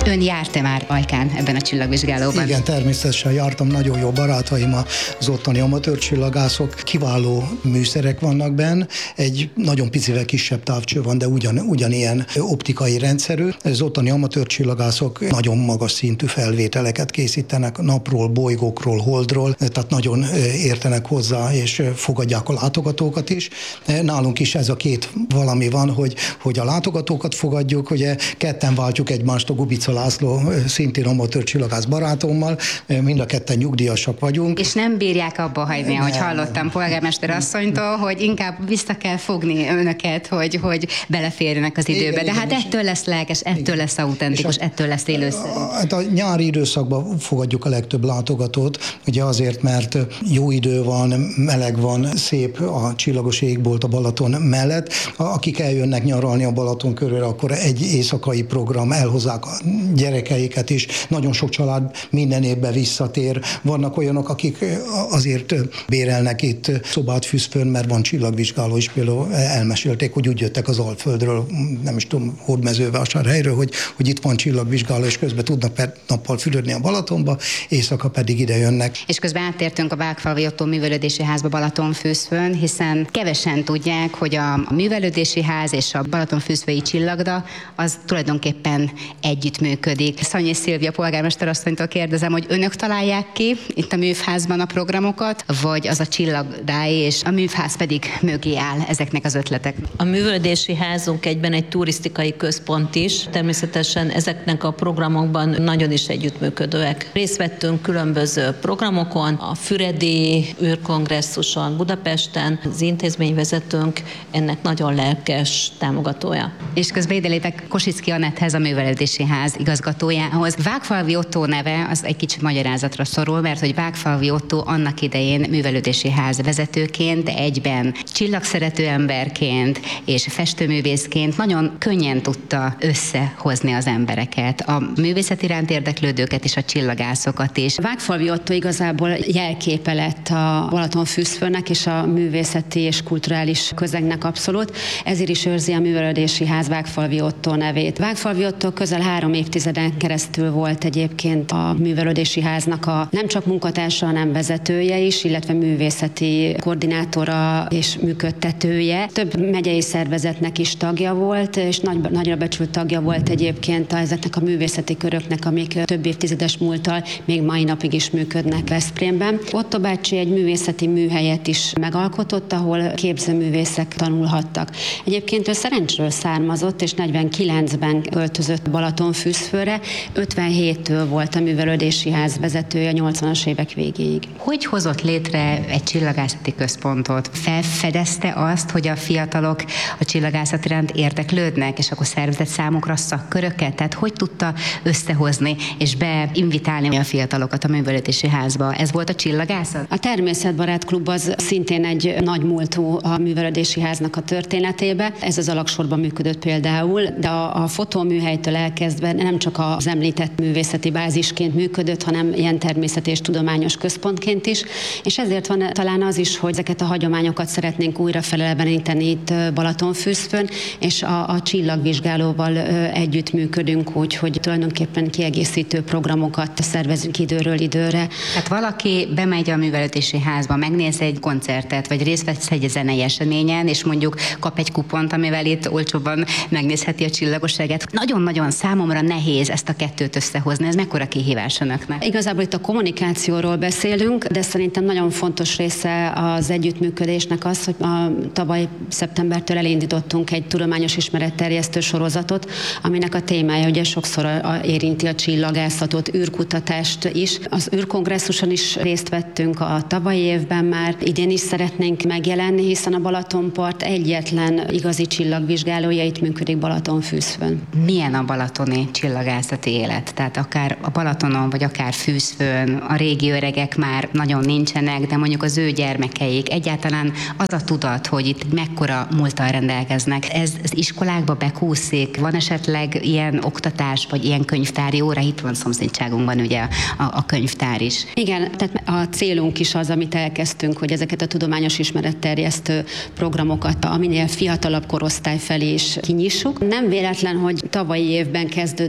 Ön járt-e már Ajkán ebben a csillagvizsgálóban? Igen, természetesen jártam, nagyon jó barátaim az ottani amatőr csillagászok, kiváló műszerek vannak benne, egy nagyon picivel kisebb távcső van, de ugyanilyen optikai rendszerű. Az ottani amatőr csillagászok nagyon magas szintű felvételeket készítenek napról, bolygókról, holdról, tehát nagyon értenek hozzá, és fogadják a látogatókat is. Nálunk is ez a két valami van, hogy a látogatókat fogadjuk, ugye ketten váltjuk egymást, a Gubica László, szintén amatőr csillagász barátommal, mind a ketten nyugdíjasak vagyunk. És nem bírják abba hagyni, ahogy hallottam polgármester asszonytól, hogy inkább vissza kell fogni önöket, hogy beleférjenek az időbe. De hát ettől lesz lelkes, ettől lesz autentikus, ettől lesz élőszerű. Hát a nyári időszakban fogadjuk a legtöbb látogatót, ugye azért, mert jó idő van, meleg van, szép a csillagos égbolt a Balaton mellett. Akik eljönnek nyaralni a Balaton körül, akkor egy éjszakai program, elhozzák a gyerekeiket is. Nagyon sok család minden évben visszatér. Vannak olyanok, akik azért bérelnek itt szobát Füszpön, mert van csillagvizsgáló is, például elmesélték, hogy úgy jöttek az Alföldről, nem is tudom, Hódmezővásárhelyről, hogy itt van csillagvizsgáló, és közben tudnak nappal fürödni a Balatonba, éjszaka pedig ide jönnek. És közben áttértünk a Vágfalvi Ottó művelődési házba Balatonfüszpön, hiszen kevesen tudják, hogy a művelődési ház és a Balatonfüszpői csillagda az tulajdonképpen együttműködik. Szanyi Szilvia polgármester asszonytól kérdezem, hogy önök találják ki itt a művházban a programokat, vagy az a csillagdáé, és a művház pedig mögé áll ezeknek az ötletek? A művelődési házunk egyben egy turisztikai központ is. Természetesen ezeknek a programokban nagyon is együttműködőek. Részt vettünk különböző programokon, a Füredi űrkongresszuson Budapesten, az intézményvezetőnk ennek nagyon lelkes támogatója. És közben idejétek Kosicki Anetthez, a művelődési ház igazgatójához. Vágfalvi Ottó neve az egy kicsit magyarázatra szorul, mert hogy Vágfalvi Ottó annak idején művelődési ház vezetőként, de egyben csillagszerető emberként és festőművészként nagyon könnyen tudta összehozni az embereket, a művészet iránt érdeklődőket és a csillagászokat is. Vágfalvi Ottó igazából jelképe lett a Balatonfüszpőnek és a művészeti és kulturális közegnek abszolút. Ezért is őrzi a művelődési ház Vágfalvi Ottó nevét. Vágfalvi Ottó közel 3 évtizeden keresztül volt egyébként a művelődési háznak a nem csak munkatársa, hanem vezetője is, illetve művészeti koordinátora és működtetője. Több megyei szervezetnek is tagja volt, és nagyra becsült tagja volt egyébként ezeknek a művészeti köröknek, amik több évtizedes múlttal még mai napig is működnek Veszprémben. Ottó bácsi egy művészeti műhelyet is megalkotott, ahol képzőművészek tanulhattak. Egyébként ő Szerencsről származott, és 49-ben költözött Balatonfüszpőre, 57-től volt a művelődési ház vezetője 80-as évek végéig. Hogy hozott létre egy csillagászati központot? Felfedezte azt, hogy a fiatalok a csillagászat iránt érdeklődnek, és akkor szervezett számukra szakköröket? Tehát hogy tudta összehozni és beinvitálni a fiatalokat a művelődési házba? Ez volt a csillagászat? A Természetbarát Klub az szintén egy nagy múltú a művelődési háznak a történetébe. Ez az alagsorban működött például, de a fotóműhelytől elkezdve nem csak az említett művészeti bázisként működött, hanem ilyen természeti és tudományos központként is, és ezért van talán az is, hogy ezeket a hagyományokat szeretnénk újra feleleveníteni itt Balatonfüszpön, és a csillagvizsgálóval együtt működünk úgy, hogy tulajdonképpen kiegészítő programokat szervezünk időről időre. Hát valaki bemegy a művelődési házba, megnéz egy koncertet, vagy részt vesz egy zenei eseményen, és mondjuk kap egy kupont, amivel itt olcsóban megnézheti a csillagosságot. Nagyon-nagyon számomra nehéz ezt a kettőt összehozni. Ez mekkora kihívás önöknek? Igazából itt a kommunikációról beszélünk, de szerintem nagyon fontos része az együttműködésnek az, hogy tavaly szeptembertől elindítottunk egy tudományos ismeretterjesztő sorozatot, aminek a témája ugye sokszor érinti a csillagászatot, űrkutatást is. Az űrkongresszuson is részt vettünk a tavalyi évben már, idén is szeretnénk megjelenni, hiszen a Balatonpart egyetlen igazi csillagvizsgálója itt működik Balatonfüszpön. Milyen a balatoni csillagászati élet? Tehát akár a Balatonon, vagy akár Fűszfön, a régi öregek már nagyon nincsenek, de mondjuk az ő gyermekeik, egyáltalán az a tudat, hogy itt mekkora múlttal rendelkeznek. Ez az iskolákba bekúszik? Van esetleg ilyen oktatás, vagy ilyen könyvtári óra? Itt van szomszédságunkban ugye a könyvtár is. Igen, tehát a célunk is az, amit elkezdtünk, hogy ezeket a tudományos ismeretterjesztő programokat, aminél fiatalabb korosztály felé is kinyissuk. Nem véletlen, hogy tavalyi évben kezdődött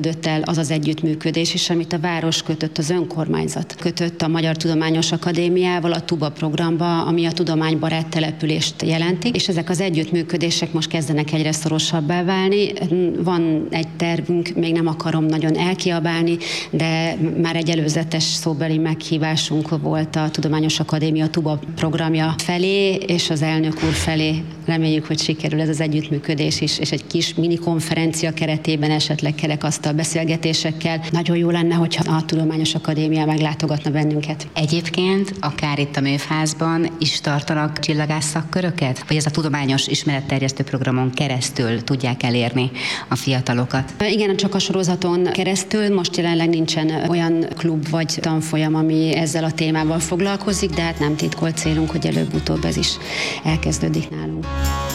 kezdődött el az az együttműködés is, amit a város kötött, az önkormányzat kötött a Magyar Tudományos Akadémiával a TUBA programba, ami a tudománybarát települést jelenti, és ezek az együttműködések most kezdenek egyre szorosabbá válni. Van egy tervünk, még nem akarom nagyon elkiabálni, de már egy előzetes szóbeli meghívásunk volt a Tudományos Akadémia TUBA programja felé, és az elnök úr felé. Reméljük, hogy sikerül ez az együttműködés is, és egy kis mini konferencia keretében esetleg kerekasztal beszélgetésekkel. Nagyon jó lenne, hogyha a Tudományos Akadémia meglátogatna bennünket. Egyébként akár itt a műfázban is tartanak csillagász szakköröket? Vagy ez a tudományos ismeretterjesztő programon keresztül tudják elérni a fiatalokat? Igen, csak a sorozaton keresztül. Most jelenleg nincsen olyan klub vagy tanfolyam, ami ezzel a témával foglalkozik, de hát nem titkolt célunk, hogy előbb-utóbb ez is elkezdődik nálunk.